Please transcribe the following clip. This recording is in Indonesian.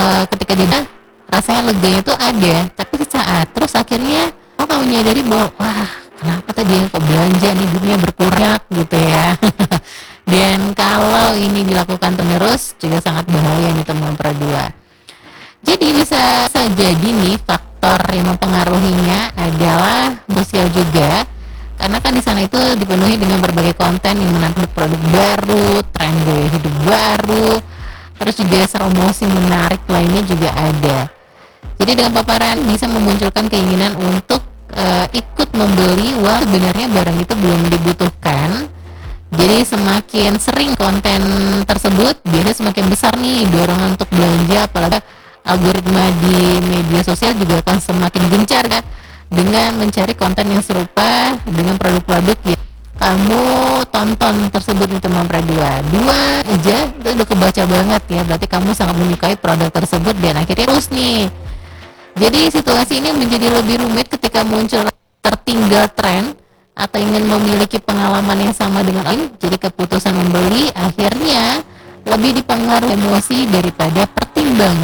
ketika dia rasanya leganya itu ada, tapi sesaat. Terus akhirnya kamu menyadari bahwa wah, kenapa tadi kok belanja nih dunia berkurang gitu ya. Dan kalau ini dilakukan terus juga sangat bahaya nih teman perdua. Jadi bisa jadi nih faktor yang mempengaruhinya adalah sosial juga, karena kan di sana itu dipenuhi dengan berbagai konten yang menantang produk baru, tren gaya hidup baru, terus juga promosi menarik lainnya juga ada. Jadi dengan paparan bisa memunculkan keinginan untuk ikut membeli wah sebenarnya barang itu belum dibutuhkan. Jadi semakin sering konten tersebut, biasanya semakin besar nih dorongan untuk belanja, apalagi algoritma di media sosial juga akan semakin gencar kan dengan mencari konten yang serupa dengan produk-produk yang kamu tonton tersebut nih teman perdua. Dua aja itu udah kebaca banget ya, berarti kamu sangat menyukai produk tersebut dan akhirnya terus nih. Jadi situasi ini menjadi lebih rumit ketika muncul tertinggal tren atau ingin memiliki pengalaman yang sama dengan lain. Jadi keputusan membeli akhirnya lebih dipengaruhi emosi daripada pertimbangan